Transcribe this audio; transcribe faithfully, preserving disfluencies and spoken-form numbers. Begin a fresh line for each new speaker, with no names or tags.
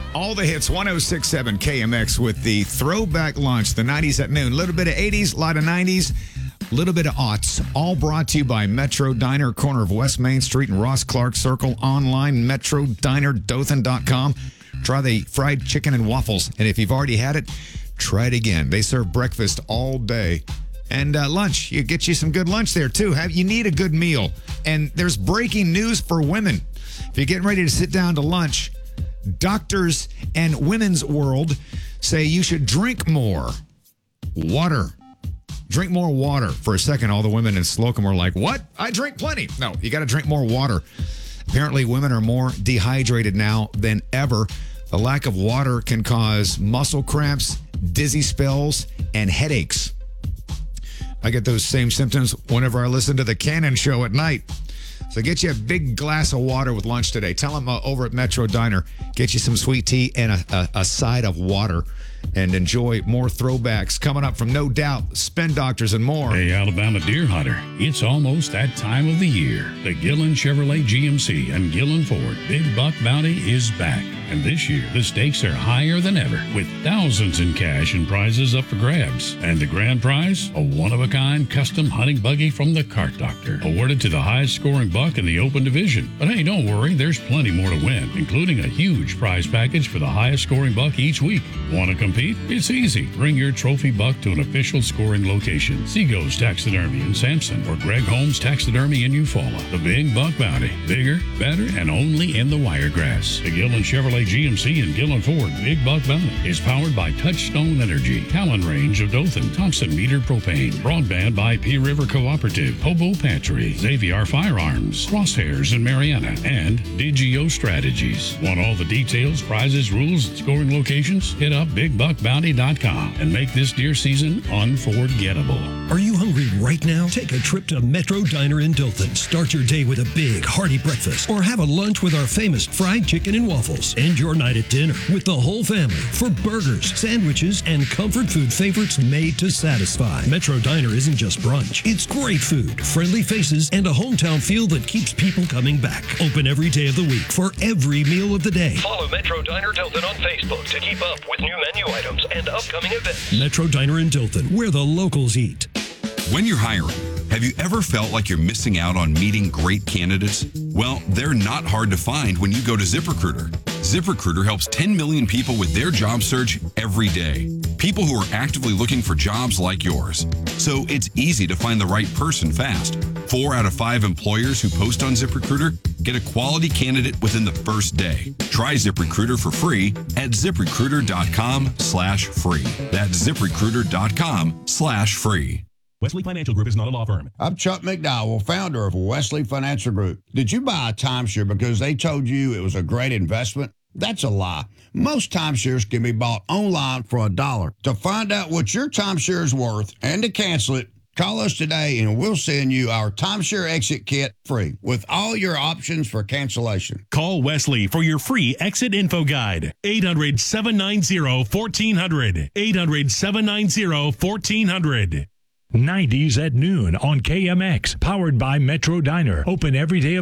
All the hits, one oh six point seven K M X with the throwback lunch, the nineties at noon. A little bit of eighties, a lot of nineties, a little bit of aughts. All brought to you by Metro Diner, corner of West Main Street and Ross Clark Circle. Online, metro diner dothan dot com. Try the fried chicken and waffles. And if you've already had it, try it again. They serve breakfast all day. And uh, lunch, you get you some good lunch there, too. Have, you need a good meal. And there's breaking news for women. If you're getting ready to sit down to lunch, doctors and Women's World say you should drink more water. Drink more water. For a second, all the women in Slocum were like, what? I drink plenty. No, you got to drink more water. Apparently, women are more dehydrated now than ever. The lack of water can cause muscle cramps, dizzy spells, and headaches. I get those same symptoms whenever I listen to the Cannon Show at night. So get you a big glass of water with lunch today. Tell them uh, over at Metro Diner, get you some sweet tea and a, a, a side of water. And enjoy more throwbacks coming up from No Doubt, Spin Doctors, and more.
Hey, Alabama deer hunter, it's almost that time of the year. The Gillen Chevrolet G M C and Gillen Ford Big Buck Bounty is back. And this year, the stakes are higher than ever, with thousands in cash and prizes up for grabs. And the grand prize, a one-of-a-kind custom hunting buggy from the Cart Doctor, awarded to the highest-scoring buck in the open division. But hey, don't worry, there's plenty more to win, including a huge prize package for the highest-scoring buck each week. Want to compete? It's easy. Bring your trophy buck to an official scoring location. Seago's Taxidermy in Sampson or Greg Holmes Taxidermy in Eufaula. The Big Buck Bounty. Bigger, better, and only in the Wiregrass. The Gillen Chevrolet G M C and Gillen Ford Big Buck Bounty is powered by Touchstone Energy, Talon Range of Dothan, Thompson Meter Propane, broadband by P River Cooperative, Hobo Pantry, Xavier Firearms, Crosshairs in Mariana, and Digio Strategies. Want all the details, prizes, rules, and scoring locations? Hit up big buck bounty dot com and make this deer season unforgettable.
Are you hungry right now? Take a trip to Metro Diner in Dothan. Start your day with a big, hearty breakfast or have a lunch with our famous fried chicken and waffles. End your night at dinner with the whole family for burgers, sandwiches, and comfort food favorites made to satisfy. Metro Diner isn't just brunch. It's great food, friendly faces, and a hometown feel that keeps people coming back. Open every day of the week for every meal of the day.
Follow Metro Diner Dothan on Facebook to keep up with new menu items and upcoming events.
Metro Diner in Dothan, where the locals eat.
When you're hiring, have you ever felt like you're missing out on meeting great candidates? Well, they're not hard to find when you go to ZipRecruiter. ZipRecruiter helps ten million people with their job search every day. People who are actively looking for jobs like yours. So it's easy to find the right person fast. Four out of five employers who post on ZipRecruiter get a quality candidate within the first day. Try ZipRecruiter for free at ZipRecruiter.com slash free. That's ZipRecruiter.com slash free.
Wesley Financial Group is not a law firm.
I'm Chuck McDowell, founder of Wesley Financial Group. Did you buy a timeshare because they told you it was a great investment? That's a lie. Most timeshares can be bought online for a dollar. To find out what your timeshare is worth and to cancel it, call us today and we'll send you our timeshare exit kit free with all your options for cancellation.
Call Wesley for your free exit info guide. eight hundred, seven nine zero, one four zero zero. eight hundred, seven nine zero, one four zero zero.
nineties at noon on K M X, powered by Metro Diner. Open every day of